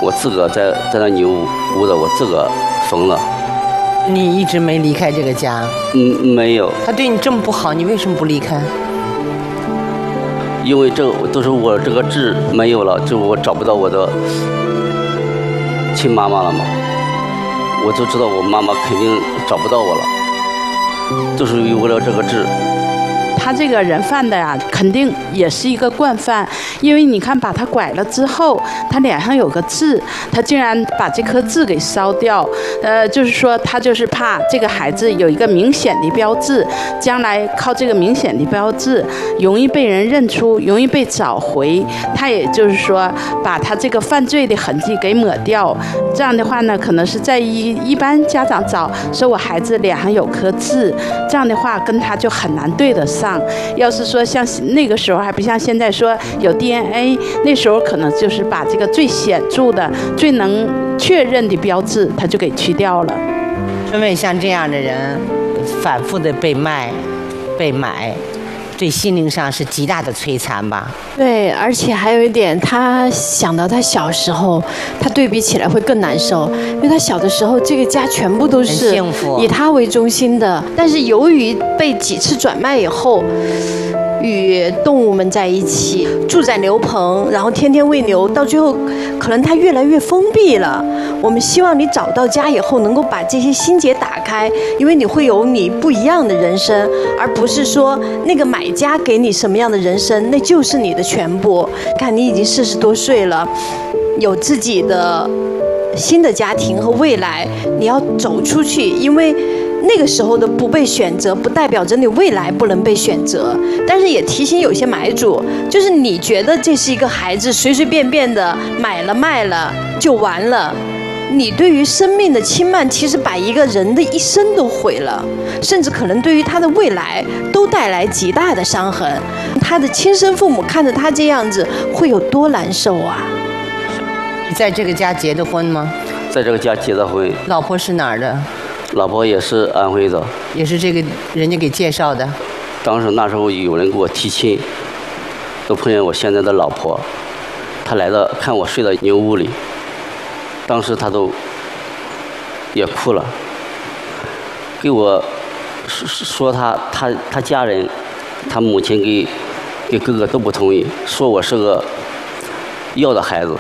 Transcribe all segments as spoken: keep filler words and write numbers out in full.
我自个在在那牛屋的，我自个缝的。 你一直没离开这个家？ 嗯，没有。 他对你这么不好，你为什么不离开？ 因为这都是我这个痣没有了，就我找不到我的亲妈妈了嘛。我就知道我妈妈肯定找不到我了，就是为了这个痣。 他这个人贩的呀、啊，肯定也是一个惯犯，因为你看把他拐了之后，他脸上有个痣，他竟然把这颗痣给烧掉，呃，就是说他就是怕这个孩子有一个明显的标志，将来靠这个明显的标志容易被人认出，容易被找回，他也就是说把他这个犯罪的痕迹给抹掉。这样的话呢，可能是在一一般家长找说我孩子脸上有颗痣，这样的话跟他就很难对得上。要是说像那个时候还不像现在说有 D N A， 那时候可能就是把这个最显著的、最能确认的标志，他就给去掉了。 春妹，像这样的人，反复的被卖、被买，对心灵上是极大的摧残吧？ 对，而且还有一点，他想到他小时候，他对比起来会更难受，因为他小的时候这个家全部都是以他为中心的，但是由于被几次转卖以后，与动物们在一起，住在牛棚，然后天天喂牛，到最后可能他越来越封闭了。我们希望你找到家以后能够把这些心结打开，因为你会有你不一样的人生，而不是说那个买家给你什么样的人生，那就是你的全部。看你已经四十多岁了，有自己的新的家庭和未来，你要走出去，因为那个时候的不被选择，不代表着你未来不能被选择。但是也提醒有些买主，就是你觉得这是一个孩子，随随便便的买了卖了就完了，你对于生命的轻慢，其实把一个人的一生都毁了，甚至可能对于他的未来都带来极大的伤痕。他的亲生父母看着他这样子，会有多难受啊！ 你在这个家结的婚吗？ 在这个家结的婚。 老婆是哪儿的？ 老婆也是安徽的。 也是这个人家给介绍的。 当时那时候有人给我提亲，都碰见我现在的老婆，她来了看我睡在牛屋里，当时她都也哭了，给我说她她她家人，她母亲给给哥哥都不同意，说我是个要的孩子，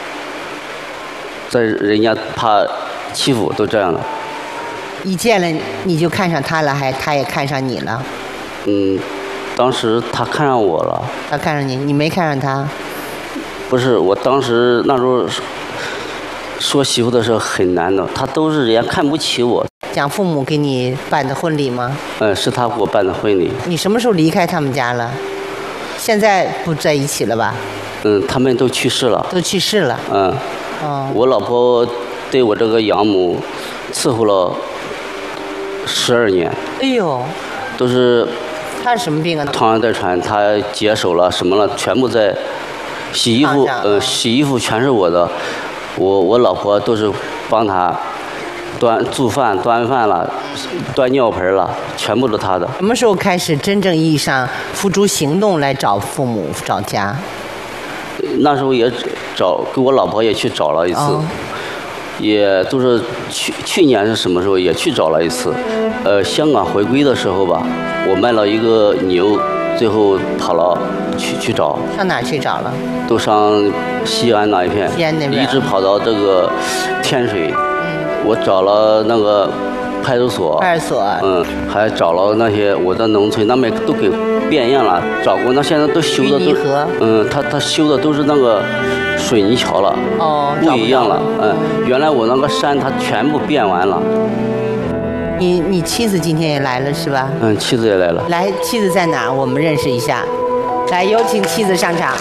在人家怕欺负都这样了。 一见了你就看上他了，还他也看上你了？ 嗯，当时他看上我了。 他看上你，你没看上他？ 不是，我当时那时候说媳妇的时候很难的，他都是人家看不起我。 蒋父母给你办的婚礼吗？ 嗯，是他给我办的婚礼。 你什么时候离开他们家了？现在不在一起了吧？ 嗯，他们都去世了。 都去世了。 嗯。 哦。 我老婆对我这个养母伺候了十二年。 哎呦。 都是。 他是什么病啊？ 唐人带传，他解手了什么了，全部在洗衣服，呃，洗衣服全是我的。我我老婆都是帮他端做饭、端饭了、端尿盆了，全部都他的。 什么时候开始真正意义上付诸行动来找父母、找家？ 那时候也找，跟我老婆也去找了一次。哦，也都是去去年是什么时候也去找了一次，呃，香港回归的时候吧，我卖了一个牛，最后跑了去去找。 上哪去找了？ 都上西安那一片， 西安那边， 一直跑到这个天水。嗯，我找了那个派出所， 派出所， 嗯，还找了那些我的农村，那边都给变样了，找过，那现在都修的都，嗯，他他修的都是那个水泥桥了， 哦， 不一样了，嗯，原来我那个山它全部变完了。 你你妻子今天也来了是吧？ 嗯，妻子也来了。 来，妻子在哪？我们认识一下。来，有请妻子上场。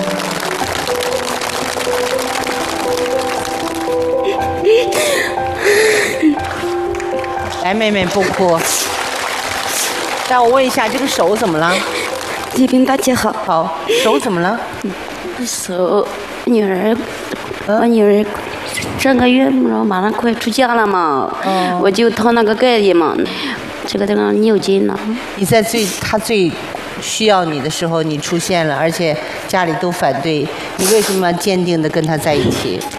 来，妹妹不哭。让我问一下，这个手怎么了？ 这边大姐好。 好，手怎么了？ 手，女儿，我女儿上个月然后马上快出嫁了嘛，哦，我就掏那个盖子嘛，这个这个尿筋了。 你在最她最需要你的时候，你出现了，而且家里都反对，你为什么坚定地跟她在一起？